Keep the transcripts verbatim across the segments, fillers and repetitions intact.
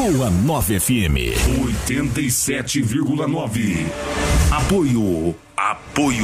Boa Nova F M oitenta e sete vírgula nove. Apoio. Apoio.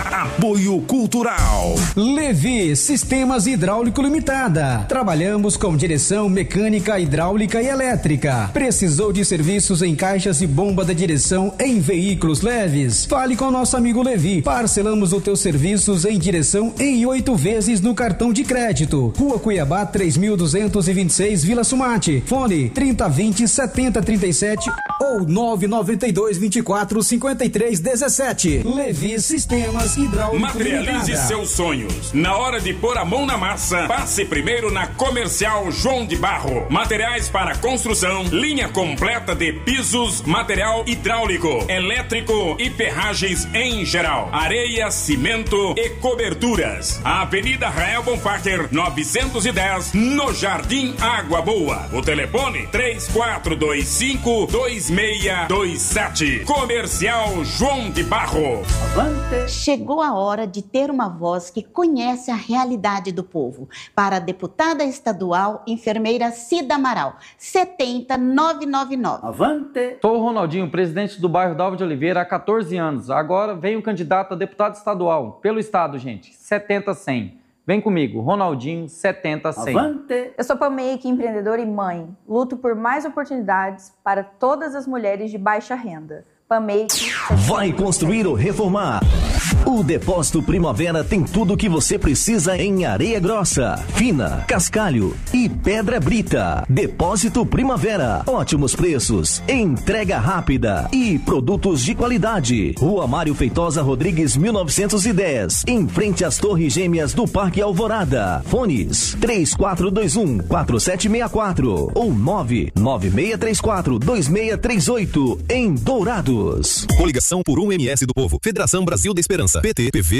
Apoio Cultural. Levi Sistemas Hidráulico Limitada. Trabalhamos com direção mecânica, hidráulica e elétrica. Precisou de serviços em caixas e bomba da direção em veículos leves? Fale com nosso amigo Levi. Parcelamos os teus serviços em direção em oito vezes no cartão de crédito. Rua Cuiabá, três mil duzentos e vinte e seis, Vila Sumate. Fone trinta vinte, setenta trinta e sete ou nove nove dois, vinte e quatro, cinquenta e três dezessete. Levi Sistemas Hidráulico Materialize Limitada. seus sonhos. Na hora de pôr a mão na massa, passe primeiro na Comercial João de Barro. Materiais para construção, linha completa de pisos, material hidráulico, elétrico e ferragens em geral. Areia, cimento e coberturas. Avenida Rael Bonfacher, novecentos e dez, no Jardim Água Boa. O telefone três quatro dois cinco, dois seis dois sete. Comercial João de Barro. Chegou a hora de ter uma voz que conhece a realidade do povo. Para a deputada estadual, enfermeira Cida Amaral, setenta nove nove nove. Avante! Sou o Ronaldinho, presidente do bairro Dalva de Oliveira há quatorze anos. Agora venho candidato a deputado estadual, pelo estado, gente, setenta cem. Vem comigo, Ronaldinho, setenta cem. Avante! Eu sou palmeique, empreendedora e mãe. Luto por mais oportunidades para todas as mulheres de baixa renda. Pameique. Vai construir ou reformar? O Depósito Primavera tem tudo o que você precisa em areia grossa, fina, cascalho e pedra brita. Depósito Primavera, ótimos preços, entrega rápida e produtos de qualidade. Rua Mário Feitosa Rodrigues, mil novecentos e dez, em frente às Torres Gêmeas do Parque Alvorada. Fones três quatro dois um, quatro sete seis quatro ou nove nove seis três quatro, dois seis três oito em Dourados. Coligação por um M S do Povo. Federação Brasil da Esperança. P T, P V